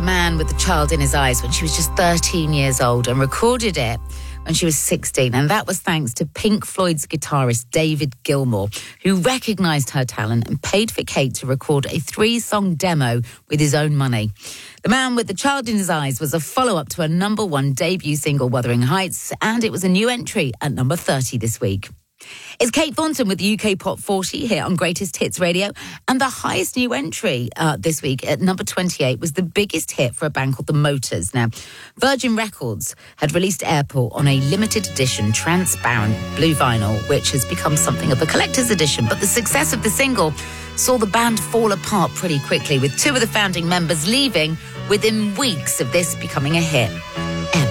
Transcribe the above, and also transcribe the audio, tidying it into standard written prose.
Man with the Child in His Eyes when she was just 13 years old and recorded it when she was 16. And that was thanks to Pink Floyd's guitarist David Gilmour, who recognised her talent and paid for Kate to record a 3-song demo with his own money. The Man with the Child in His Eyes was a follow-up to her number 1 debut single, Wuthering Heights, and it was a new entry at number 30 this week. It's Kate Thornton with the UK Pop 40 here on Greatest Hits Radio, and the highest new entry this week at number 28 was the biggest hit for a band called The Motors. Now, Virgin Records had released Airport on a limited edition transparent blue vinyl, which has become something of a collector's edition, but the success of the single saw the band fall apart pretty quickly, with 2 of the founding members leaving within weeks of this becoming a hit.